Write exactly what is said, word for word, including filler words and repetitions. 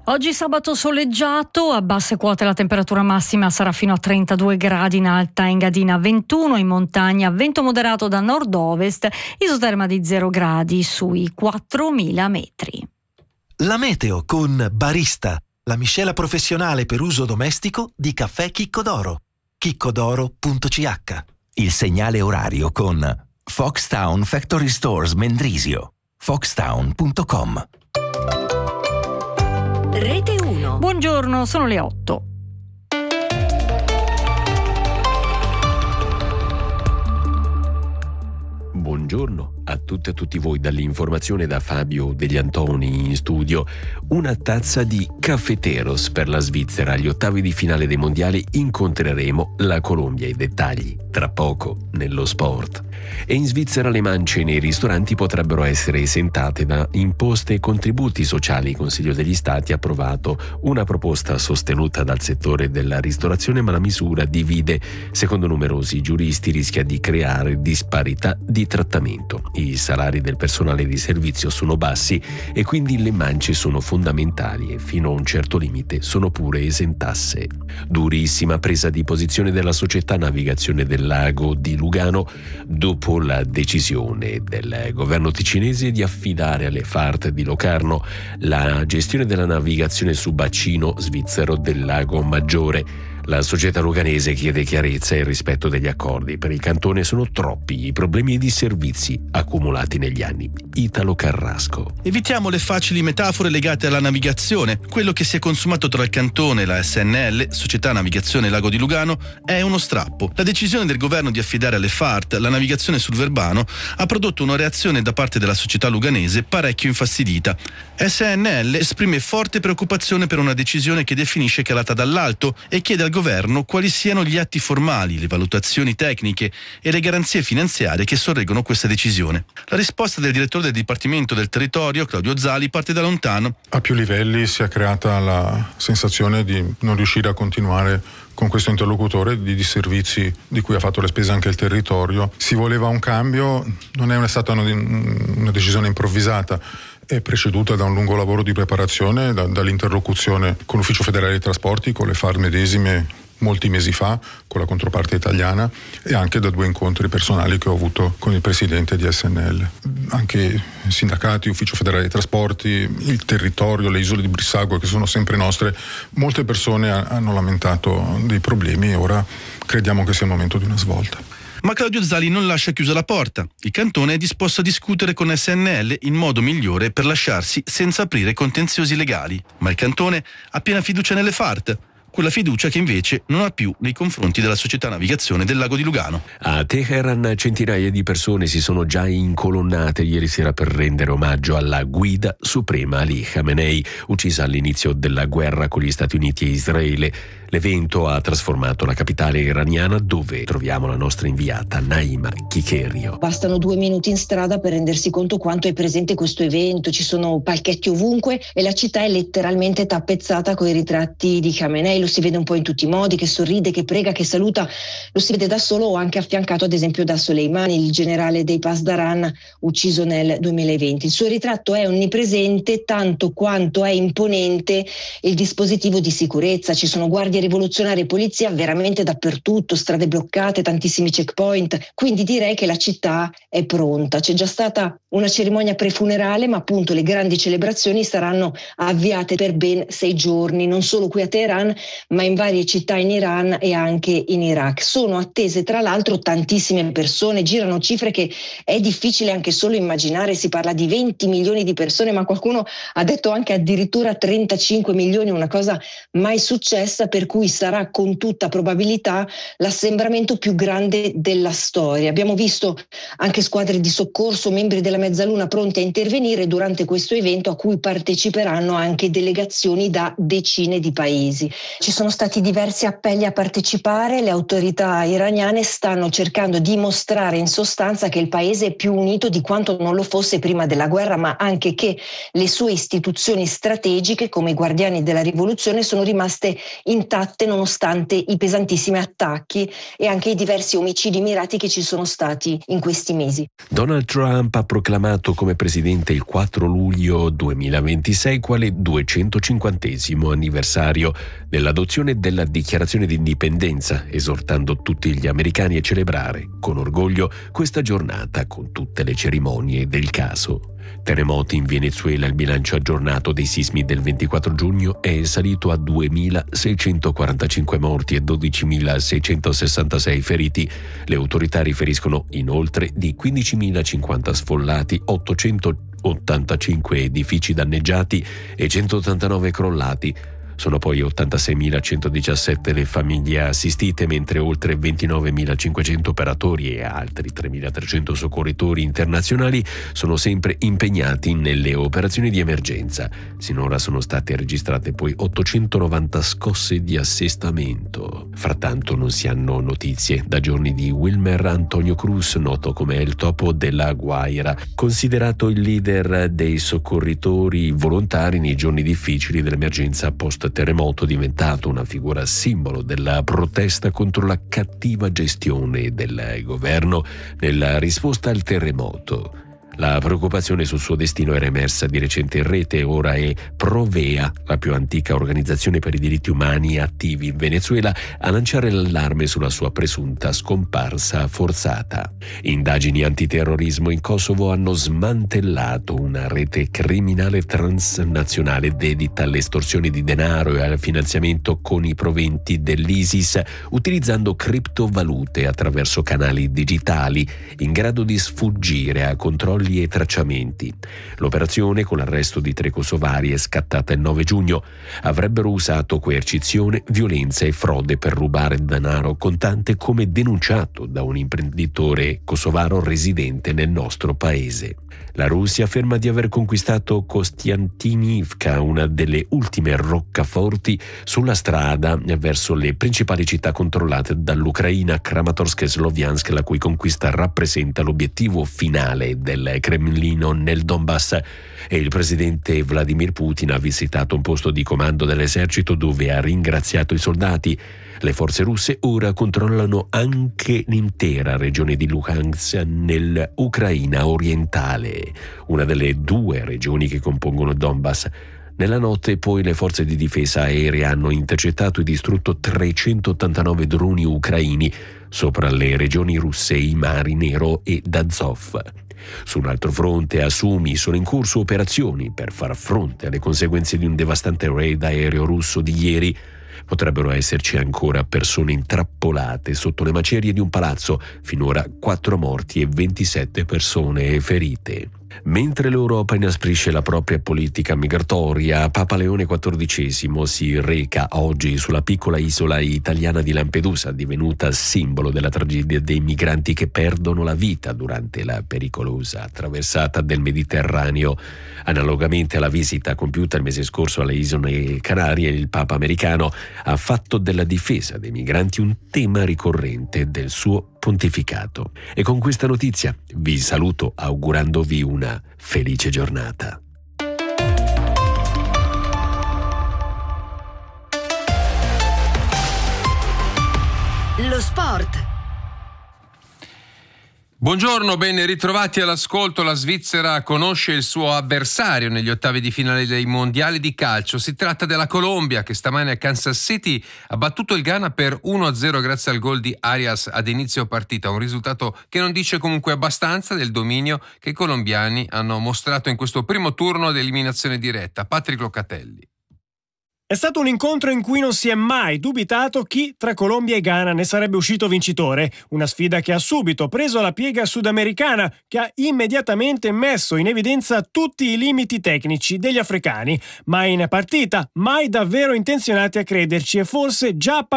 Oggi sabato soleggiato, a basse quote la temperatura massima sarà fino a trentadue gradi, in alta Engadina ventuno, in montagna vento moderato da nord-ovest, isoterma di zero gradi sui quattromila metri. La meteo con Barista, la miscela professionale per uso domestico di caffè Chicco d'Oro. chicco d'oro punto c h. Il segnale orario con Foxtown Factory Stores Mendrisio. foxtown punto com. Rete uno. Buongiorno, sono le otto. Buongiorno a tutte e a tutti voi dall'informazione da Fabio Degli Antoni in studio. Una tazza di Cafeteros per la Svizzera. Agli ottavi di finale dei mondiali incontreremo la Colombia. I dettagli tra poco nello sport. E in Svizzera le mance nei ristoranti potrebbero essere esentate da imposte e contributi sociali. Il Consiglio degli Stati ha approvato una proposta sostenuta dal settore della ristorazione, ma la misura divide. Secondo numerosi giuristi rischia di creare disparità di trattamento. I salari del personale di servizio sono bassi e quindi le mance sono fondamentali e fino a un certo limite sono pure esentasse. Durissima presa di posizione della società Navigazione del Lago di Lugano dopo la decisione del governo ticinese di affidare alle F A R T di Locarno la gestione della navigazione sul bacino svizzero del Lago Maggiore. La società luganese chiede chiarezza e il rispetto degli accordi. Per il cantone sono troppi i problemi di servizi accumulati negli anni. Italo Carrasco. Evitiamo le facili metafore legate alla navigazione. Quello che si è consumato tra il cantone e la S N L, Società Navigazione Lago di Lugano, è uno strappo. La decisione del governo di affidare alle F A R T la navigazione sul Verbano ha prodotto una reazione da parte della società luganese parecchio infastidita. S N L esprime forte preoccupazione per una decisione che definisce calata dall'alto e chiede al governo quali siano gli atti formali, le valutazioni tecniche e le garanzie finanziarie che sorreggono questa decisione. La risposta del direttore del Dipartimento del Territorio, Claudio Zali, parte da lontano. A più livelli si è creata la sensazione di non riuscire a continuare con questo interlocutore di disservizi di cui ha fatto le spese anche il territorio. Si voleva un cambio, non è stata una, una decisione improvvisata, è preceduta da un lungo lavoro di preparazione, da, dall'interlocuzione con l'Ufficio Federale dei Trasporti, con le F A R medesime molti mesi fa, con la controparte italiana, e anche da due incontri personali che ho avuto con il presidente di S N L. Anche sindacati, Ufficio Federale dei Trasporti, il territorio, le isole di Brissago, che sono sempre nostre, molte persone hanno lamentato dei problemi e ora crediamo che sia il momento di una svolta. Ma Claudio Zali non lascia chiusa la porta. Il cantone è disposto a discutere con S N L il modo migliore per lasciarsi senza aprire contenziosi legali. Ma il cantone ha piena fiducia nelle F A R T, quella fiducia che invece non ha più nei confronti della società navigazione del Lago di Lugano. A Teheran centinaia di persone si sono già incolonnate ieri sera per rendere omaggio alla guida suprema Ali Khamenei, uccisa all'inizio della guerra con gli Stati Uniti e Israele. L'evento ha trasformato la capitale iraniana, dove troviamo la nostra inviata Naima Chicherio. Bastano due minuti in strada per rendersi conto quanto è presente questo evento. Ci sono palchetti ovunque e la città è letteralmente tappezzata con i ritratti di Khamenei. Lo si vede un po' in tutti i modi, che sorride, che prega, che saluta. Lo si vede da solo o anche affiancato ad esempio da Soleimani, il generale dei Pasdaran ucciso nel duemilaventi. Il suo ritratto è onnipresente tanto quanto è imponente il dispositivo di sicurezza. Ci sono guardie rivoluzionari e polizia veramente dappertutto, strade bloccate, tantissimi checkpoint, quindi direi che la città è pronta. C'è già stata una cerimonia prefunerale, ma appunto le grandi celebrazioni saranno avviate per ben sei giorni, non solo qui a Teheran, ma in varie città in Iran e anche in Iraq. Sono attese tra l'altro tantissime persone, girano cifre che è difficile anche solo immaginare, si parla di venti milioni di persone, ma qualcuno ha detto anche addirittura trentacinque milioni, una cosa mai successa, per cui sarà con tutta probabilità l'assembramento più grande della storia. Abbiamo visto anche squadre di soccorso, membri della Mezzaluna pronti a intervenire durante questo evento, a cui parteciperanno anche delegazioni da decine di paesi. Ci sono stati diversi appelli a partecipare, le autorità iraniane stanno cercando di mostrare in sostanza che il paese è più unito di quanto non lo fosse prima della guerra, ma anche che le sue istituzioni strategiche come i guardiani della rivoluzione sono rimaste intatte nonostante i pesantissimi attacchi e anche i diversi omicidi mirati che ci sono stati in questi mesi. Donald Trump ha proclamato come presidente il quattro luglio duemilaventisei quale duecentocinquantesimo anniversario dell'adozione della Dichiarazione di Indipendenza, esortando tutti gli americani a celebrare con orgoglio questa giornata con tutte le cerimonie del caso. Terremoti in Venezuela. Il bilancio aggiornato dei sismi del ventiquattro giugno è salito a duemilaseicentoquarantacinque morti e dodicimilaseicentosessantasei feriti. Le autorità riferiscono inoltre di quindicimilacinquanta sfollati, ottocentottantacinque edifici danneggiati e centottantanove crollati. Sono poi ottantaseimilacentodiciassette le famiglie assistite, mentre oltre ventinovemilacinquecento operatori e altri tremilatrecento soccorritori internazionali sono sempre impegnati nelle operazioni di emergenza. Sinora sono state registrate poi ottocentonovanta scosse di assestamento. Frattanto non si hanno notizie da giorni di Wilmer Antonio Cruz, noto come il topo della Guaira, considerato il leader dei soccorritori volontari nei giorni difficili dell'emergenza post terremoto, diventato una figura simbolo della protesta contro la cattiva gestione del governo nella risposta al terremoto. La preoccupazione sul suo destino era emersa di recente in rete. Ora è Provea, la più antica organizzazione per i diritti umani attivi in Venezuela, a lanciare l'allarme sulla sua presunta scomparsa forzata. Indagini antiterrorismo in Kosovo hanno smantellato una rete criminale transnazionale dedita all'estorsione di denaro e al finanziamento con i proventi dell'ISIS, utilizzando criptovalute attraverso canali digitali in grado di sfuggire a controlli e tracciamenti. L'operazione, con l'arresto di tre kosovari, è scattata il nove giugno. Avrebbero usato coercizione, violenza e frode per rubare denaro contante, come denunciato da un imprenditore kosovaro residente nel nostro paese. La Russia afferma di aver conquistato Kostiantynivka, una delle ultime roccaforti sulla strada verso le principali città controllate dall'Ucraina, Kramatorsk e Sloviansk, la cui conquista rappresenta l'obiettivo finale del Cremlino nel Donbass. E il presidente Vladimir Putin ha visitato un posto di comando dell'esercito dove ha ringraziato i soldati. Le forze russe ora controllano anche l'intera regione di Luhansk nell'Ucraina orientale, una delle due regioni che compongono Donbass. Nella notte poi le forze di difesa aerea hanno intercettato e distrutto trecentottantanove droni ucraini sopra le regioni russe, i mari Nero e d'Azov. Su un altro fronte, a Sumi, sono in corso operazioni per far fronte alle conseguenze di un devastante raid aereo russo di ieri. Potrebbero esserci ancora persone intrappolate sotto le macerie di un palazzo, finora quattro morti e ventisette persone ferite. Mentre l'Europa inasprisce la propria politica migratoria, Papa Leone quattordicesimo si reca oggi sulla piccola isola italiana di Lampedusa, divenuta simbolo della tragedia dei migranti che perdono la vita durante la pericolosa traversata del Mediterraneo. Analogamente alla visita compiuta il mese scorso alle Isole Canarie, il Papa americano ha fatto della difesa dei migranti un tema ricorrente del suo pontificato. E con questa notizia vi saluto augurandovi una felice giornata. Lo sport. Buongiorno, ben ritrovati all'ascolto. La Svizzera conosce il suo avversario negli ottavi di finale dei mondiali di calcio. Si tratta della Colombia, che stamani a Kansas City ha battuto il Ghana per uno a zero grazie al gol di Arias ad inizio partita, un risultato che non dice comunque abbastanza del dominio che i colombiani hanno mostrato in questo primo turno di eliminazione diretta. Patrick Locatelli. È stato un incontro in cui non si è mai dubitato chi tra Colombia e Ghana ne sarebbe uscito vincitore, una sfida che ha subito preso la piega sudamericana, che ha immediatamente messo in evidenza tutti i limiti tecnici degli africani, mai in partita, mai davvero intenzionati a crederci e forse già